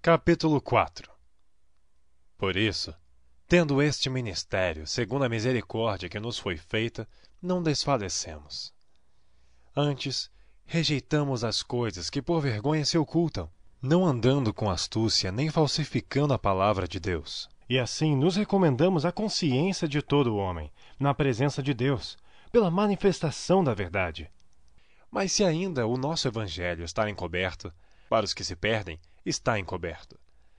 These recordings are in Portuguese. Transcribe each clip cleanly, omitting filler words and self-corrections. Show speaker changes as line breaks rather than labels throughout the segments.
Capítulo 4. Por isso, tendo este ministério, segundo a misericórdia que nos foi feita, não desfalecemos. Antes, rejeitamos as coisas que por vergonha se ocultam, não andando com astúcia nem falsificando a palavra de Deus.
E assim nos recomendamos à consciência de todo o homem, na presença de Deus, pela manifestação da verdade.
Mas se ainda o nosso evangelho está encoberto, para os que se perdem, está encoberto,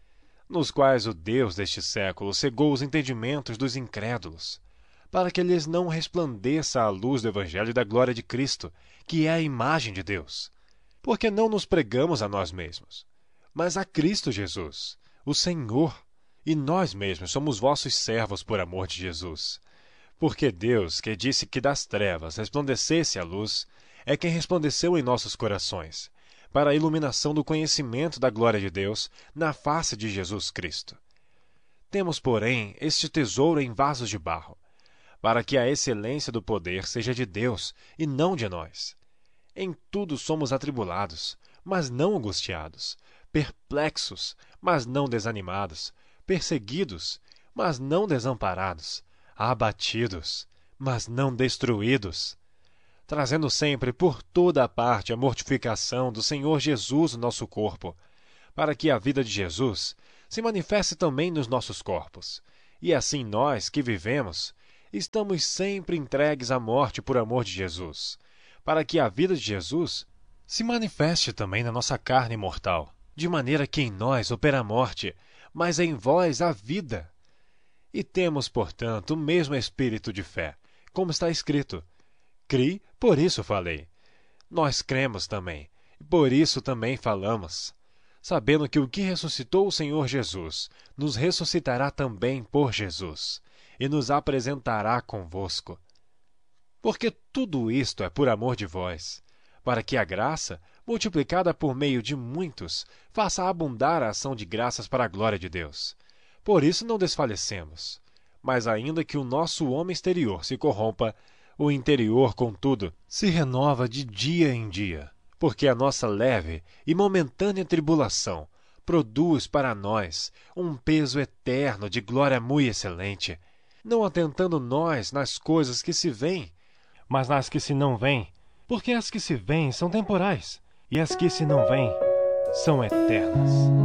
nos quais o Deus deste século cegou os entendimentos dos incrédulos, para que lhes não resplandeça a luz do evangelho da glória de Cristo, que é a imagem de Deus. Porque não nos pregamos a nós mesmos, mas a Cristo Jesus, o Senhor, e nós mesmos somos vossos servos por amor de Jesus. Porque Deus, que disse que das trevas resplandecesse a luz, é quem resplandeceu em nossos corações, para a iluminação do conhecimento da glória de Deus na face de Jesus Cristo. Temos, porém, este tesouro em vasos de barro, para que a excelência do poder seja de Deus e não de nós. Em tudo somos atribulados, mas não angustiados, perplexos, mas não desanimados, perseguidos, mas não desamparados, abatidos, mas não destruídos, trazendo sempre por toda a parte a mortificação do Senhor Jesus no nosso corpo, para que a vida de Jesus se manifeste também nos nossos corpos. E assim nós, que vivemos, estamos sempre entregues à morte por amor de Jesus, para que a vida de Jesus se manifeste também na nossa carne mortal, de maneira que em nós opera a morte, mas em vós a vida. E temos, portanto, o mesmo espírito de fé, como está escrito: Cri, por isso falei. Nós cremos também, e por isso também falamos, sabendo que o que ressuscitou o Senhor Jesus nos ressuscitará também por Jesus, e nos apresentará convosco. Porque tudo isto é por amor de vós, para que a graça, multiplicada por meio de muitos, faça abundar a ação de graças para a glória de Deus. Por isso não desfalecemos. Mas ainda que o nosso homem exterior se corrompa, o interior, contudo, se renova de dia em dia, porque a nossa leve e momentânea tribulação produz para nós um peso eterno de glória muito excelente, não atentando nós nas coisas que se veem,
Mas nas que se não veem, porque as que se veem são temporais, e as que se não veem são eternas.